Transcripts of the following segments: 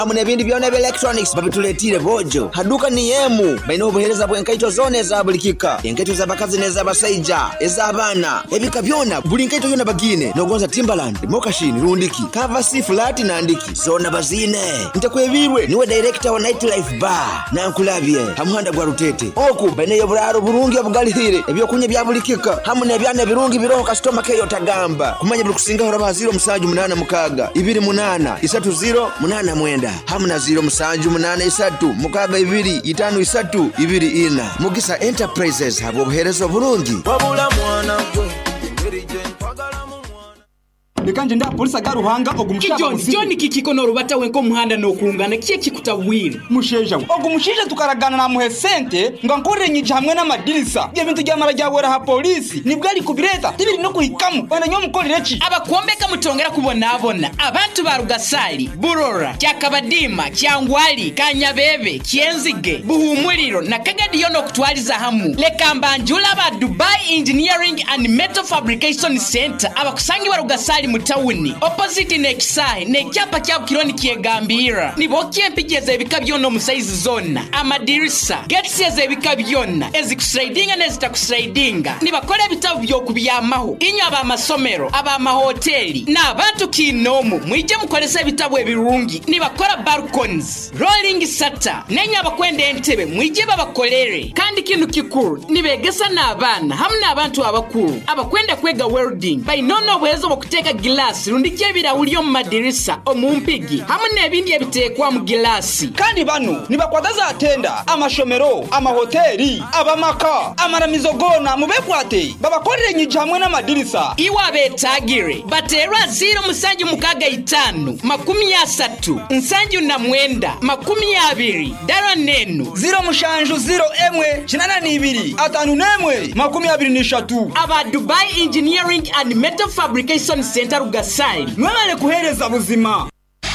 Amune bindi byona bya electronics babituletire bojo. Haduka ni yemu. Baino obuhereza bwenkaito zone za bulikika. Enkaito za bakazi neza basaija, ezabana. Ebika byona bulinkaito yona bagine. Nogonza Timberland, Mokashin, Rundiki, Cover C flat na andiki. Zona bazine. Ntakwebirwe niwe director wa Nightlife Bar. Na nkulabye hamuhanda gwa Rutete. Oku baino yoburaro burungi obugalihire. Ebyo kunye bya bulikika. Hamune byane birungi biroho customer keyo tagamba. Kumanya bukusinga hora baziro musaju munana mukaga. 28 30 munana mwenda. Hamuna 0 musanju munana isatu mukaga 2 itanu isatu 2 ina. Mugisa Enterprises habo buherezo burungi. Wabula mwana gwe Bekanje nda polisi garuhanga ogumushaka musi John kikikono rubata wenko muhanda no kungana kiye kikutabwira musheja ogumushije tukaragana na muhe sente ngo nkore nyije hamwe n'amadirisa bye bintu byamara byabora ha polisi nibwo ari kubireta ibiri no kuhikamu bana nyo mukorere ki abakombeka mutongera kubona abantu ba Rugasali Burora Kyakabadima Kyangwali Kanyabebe Kyenzige Buhumuliro na Kagadi yono kutwaliza hamu lekambanjula ba Dubai Engineering and Metal Fabrication Center abakusangi wa Rugasali mutawuni opposite nekisahe nekyapa kya kironi kiegambira nibokie mpigeze ebikabyono mu size zona amadirisa gates ezebikabyona ezikuslidinga nezitakuslidinga nibakole bitabu byokubyamaho inyo aba masomero aba mahoteli na abantu kinomu mwije mukolesa ebitabu ebirungi nibakora balconies rolling shutter nenya abakwenda entebe mwije babakolere kandi kintu kikuru nibegesa n'abana hamwe n'abantu abakuru abakwenda kwega welding bayinono bwezo bokuteka glass rundike ebirahuri mu madirisa omumpigi hamwe n'ebindi ebitekwa mu glass kandi bano nibakwadaza atenda amashomero amahoteli abamaka amaramizogona mubekwate babakorere nyije hamwe n'amadirisa iwa betagire baterwa 0 musanju mukaga 5 30 na mwenda 20 dara nenu 0 mushanju 0 emwe 82 5 23 aba Dubai Engineering and Metal Fabrication Center Rugasali mwale kuhereza buzima.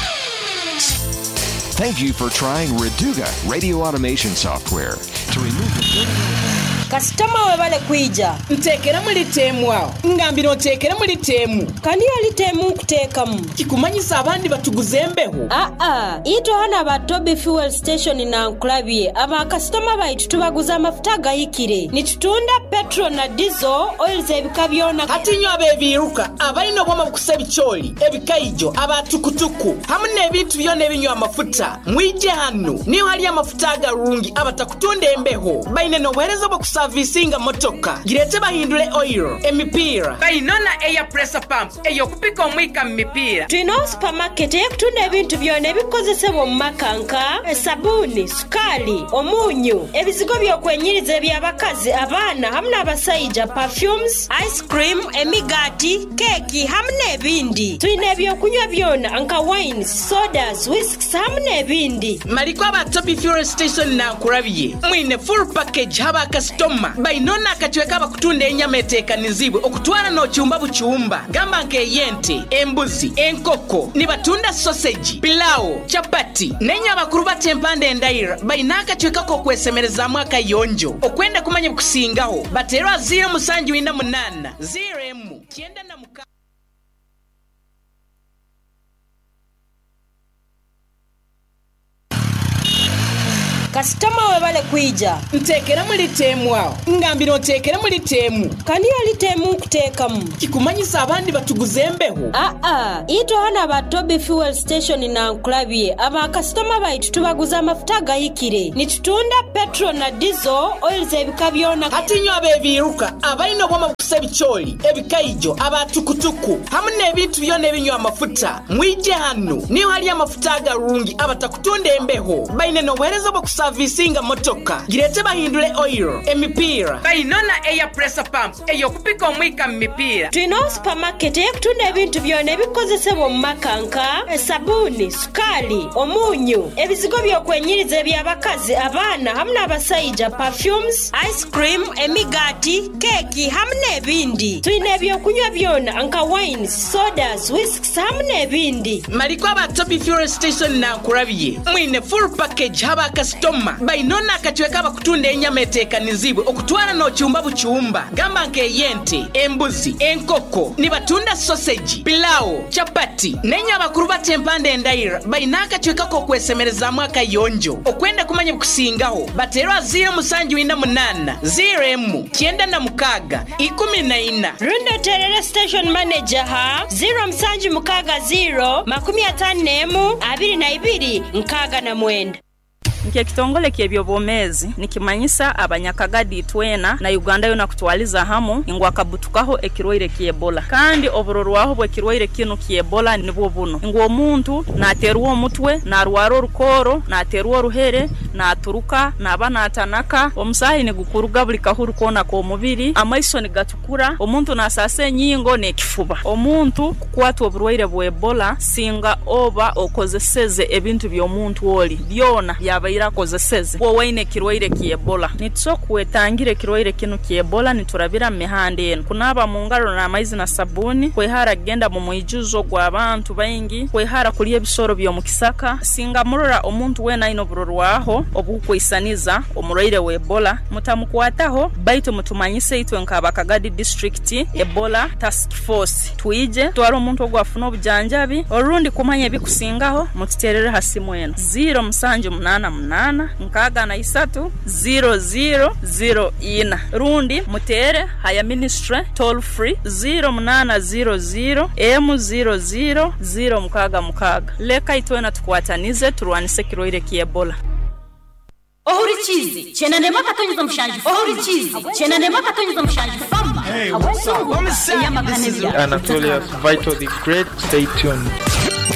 Thank you for trying Reduga radio automation software to remove the Customer webale kuija ntekera muri temu wao ngambiro ntekera muri temu kandi ali temu kutekamu kikumanyisa abandi batuguzembeho ito hana ba Toby Fuel Station na Nkulabye aba customer baitu tubaguza amafuta gayikire nitutunda petrol na diesel oil zebikabyona atinyo abebiruka abalino bwama bukusaba icyoli ebikaijo abatukutuku hamwe n'ebintu byone ebinyo amafuta mwije hano niyo hali amafuta agarungi abatakutunda embeho baine no bwereza bwo servicinga motoka girete bahindure oil emipira bayinona air pressure pump eyo kupika omwika mipira twino supermarket yekutunda ebintu byone bikozesebwa mu makanka sabuni sukali omunyu ebizigo byokwenyiriza by'abakazi abana hamwe n'abasaija perfumes ice cream emigati keki hamwe n'ebindi twine ebyokunywa byona nka wines sodas whisks hamwe n'ebindi maliko aba Toby Fuel Station na Nkulabye mwine full package haba customer bayinona akatweka abakutunda enyama etekanizibwe okutwala no cyumba bucyumba gamba nke yente embuzi enkoko nibatunda sausage pilau chapati nenya abakuru batempande ndaira bayinaka tweka ko kwesemereza mwaka yonjo okwenda kumanya kusingaho baterwa 0 musanju winda munana 0 mu kienda na muka Customer webale kuija ntekera muri temu wao ngambiro ntekera muri temu kandi ali temu kutekamu kikumanyisa abandi batuguzembeho ito hana ba Toby Fuel Station na Nkulabye aba customer baitu tubaguza amafuta gayikire nitutunda petrol na diesel oil zebikabyona atinyo abebiruka abalino bwama bukusaba icyoli ebikaijo abatukutuku hamwe n'ebintu byone ebinyo amafuta mwije hano niyo hali amafuta agarungi abatakutunda embeho baine no bwereza bwo servicinga motoka girete bahindure oil emipira bayinona air pressure pump eyo kupika omwika mipira twino supermarket yekutunda ebintu byone bikozesebwa mu makanka sabuni sukali omunyu ebizigo byokwenyiriza by'abakazi abana hamwe n'abasaija perfumes ice cream emigati keki hamwe n'ebindi. Tulina ebyokunywa byonna nka wines, sodas, whisks hamu n'ebindi. Maliko abatopi fuel station nankurabye. Mwine full package haba customer. Bainona akatweka bakutunda enyama etekanizibwe okutwala no cyumba bucyumba. Gamba nke yente, embuzi, enkoko, nibatunda sausage, pilau, chapati. Nenya bakuru batempande endaira. Bainaka twekako kwesemereza mwaka yonjo. Okwenda kumanya kusingaho. Baterwa 078 0M kienda na mukaga 14. Rundo Terere Station Manager ha 0 54 22 nkaga na mwenda. Nke kitongole ky'ebyobomezi nikimanyisa abanyakagadi twena na Uganda yona kutwaliza hamu ingwa kabutukaho ekirwaire ky'Ebola kandi oburorwaho bwe kirwaire kino ky'Ebola nibwo buno ingwa omuntu naterwa omutwe narwara orukoro naterwa oruhere naturuka nabana atanaka omusahi ne gukuruga buli kahuru kona ko mubiri amaiso ni gatukura omuntu nasase nyingo nekifuba omuntu kukwatwa oburwaire bwe Ebola singa oba okozeseze ebintu by'omuntu oli byona yaba irakozeseze wowe kirwaire ky'Ebola nitsokwetangire kirwaire kino ky'Ebola niturabira mihande eno kunaba mu ngaro na amaizi na sabuni kwehara genda mu mwijuzo gw'abantu bayingi kwehara kuli ebisoro byo mu kisaka singa murora omuntu wena ino burorwaho obukwisaniza omurwaire we Ebola mutamukwataho baitu mutumanyise itwe nk'abakagadi district Ebola task force tuije twara omuntu ogwafuna obujanjabi orundi kumanya bikusingaho mututerere hasimu eno 0 nkaga na 3 0004 rundi mutere haya ministry toll free 0800 M00 mukaga leka itwena tukwatanize turwanise kirwaire ky'Ebola. Ohurichizi chena nema katonyeza mushanji Ohurichizi chena nema katonyeza mushanji famba Hey, what's up? Anatolia's Vital the Great. Stay tuned.